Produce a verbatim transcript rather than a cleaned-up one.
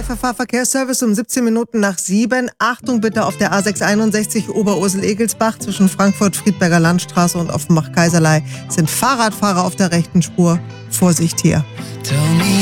F F H-Verkehrsservice um siebzehn Minuten nach sieben. Achtung bitte auf der A sechs einundsechzig Oberursel-Egelsbach zwischen Frankfurt-Friedberger Landstraße und Offenbach-Kaiserlei sind Fahrradfahrer auf der rechten Spur. Vorsicht hier.